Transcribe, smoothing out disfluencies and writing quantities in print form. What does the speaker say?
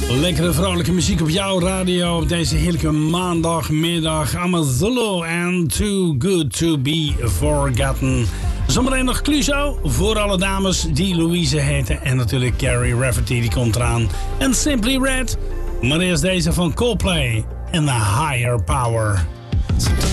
Lekkere vrolijke muziek op jouw radio op deze heerlijke maandagmiddag. Amazulu and Too Good To Be Forgotten. Zometeen nog Cluzo voor alle dames die Louise heten. En natuurlijk Gary Rafferty, die komt eraan. En Simply Red. Maar eerst deze van Coldplay en The Higher Power.